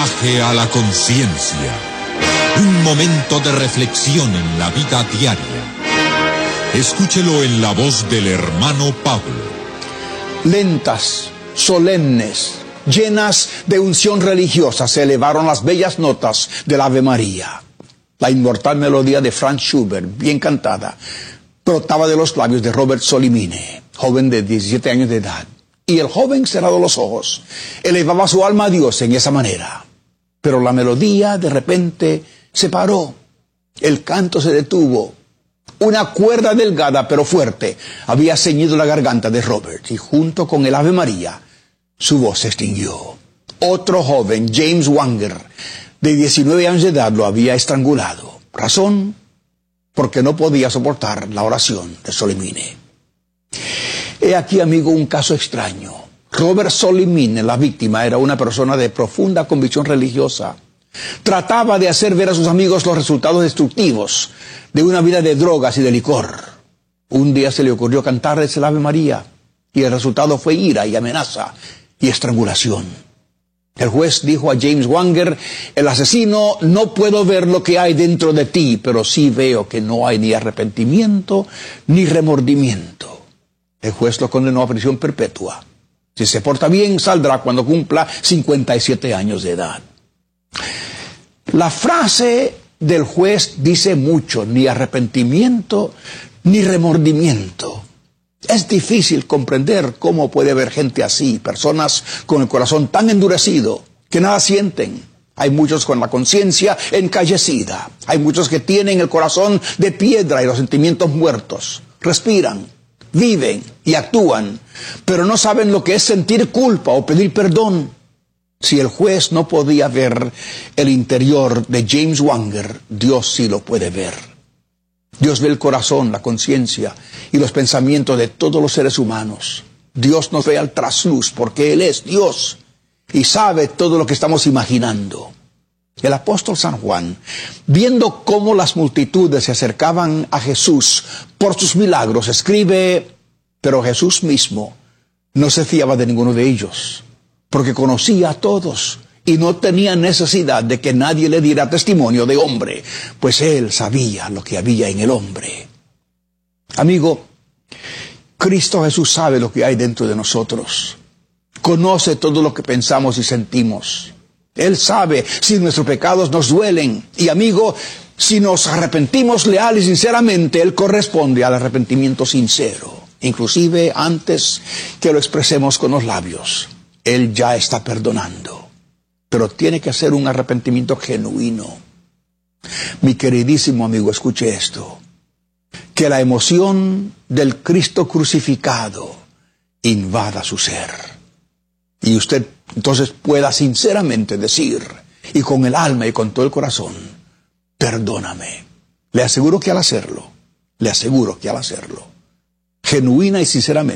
Viaje a la conciencia. Un momento de reflexión en la vida diaria. Escúchelo en la voz del hermano Pablo. Lentas, solemnes, llenas de unción religiosa, se elevaron las bellas notas del Ave María. La inmortal melodía de Franz Schubert, bien cantada, brotaba de los labios de Robert Solimine, joven de 17 años de edad. Y el joven, cerrado los ojos, elevaba su alma a Dios en esa manera. Pero la melodía de repente se paró. El canto se detuvo. Una cuerda delgada pero fuerte había ceñido la garganta de Robert, y junto con el Ave María, su voz se extinguió. Otro joven, James Wanger, de 19 años de edad, lo había estrangulado. Razón, porque no podía soportar la oración de Solimine. He aquí, amigo, un caso extraño. Robert Solimine, la víctima, era una persona de profunda convicción religiosa. Trataba de hacer ver a sus amigos los resultados destructivos de una vida de drogas y de licor. Un día se le ocurrió cantarles el Ave María, y el resultado fue ira y amenaza y estrangulación. El juez dijo a James Wanger: el asesino, no puedo ver lo que hay dentro de ti, pero sí veo que no hay ni arrepentimiento ni remordimiento. El juez lo condenó a prisión perpetua. Si se porta bien, saldrá cuando cumpla 57 años de edad. La frase del juez dice mucho: ni arrepentimiento ni remordimiento. Es difícil comprender cómo puede haber gente así, personas con el corazón tan endurecido que nada sienten. Hay muchos con la conciencia encallecida. Hay muchos que tienen el corazón de piedra y los sentimientos muertos. Respiran, viven y actúan, pero no saben lo que es sentir culpa o pedir perdón. Si el juez no podía ver el interior de James Wanger, Dios sí lo puede ver. Dios ve el corazón, la conciencia y los pensamientos de todos los seres humanos. Dios nos ve al trasluz porque Él es Dios y sabe todo lo que estamos imaginando. El apóstol San Juan, viendo cómo las multitudes se acercaban a Jesús por sus milagros, escribe: pero Jesús mismo no se fiaba de ninguno de ellos, porque conocía a todos y no tenía necesidad de que nadie le diera testimonio de hombre, pues Él sabía lo que había en el hombre. Amigo, Cristo Jesús sabe lo que hay dentro de nosotros. Conoce todo lo que pensamos y sentimos. Él sabe si nuestros pecados nos duelen. Y amigo, si nos arrepentimos leal y sinceramente, Él corresponde al arrepentimiento sincero. Inclusive antes que lo expresemos con los labios, Él ya está perdonando. Pero tiene que ser un arrepentimiento genuino. Mi queridísimo amigo, escuche esto: que la emoción del Cristo crucificado invada su ser. Y usted entonces pueda sinceramente decir, y con el alma y con todo el corazón: perdóname. Le aseguro que al hacerlo, genuina y sinceramente,